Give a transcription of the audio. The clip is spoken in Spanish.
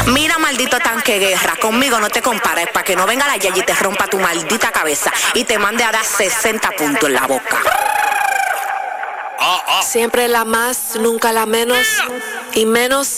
Mira, maldito tanque guerra, conmigo no te compares, para que no venga la Yayi y te rompa tu maldita cabeza y te mande a dar 60 puntos en la boca. Siempre la más, nunca la menos, y menos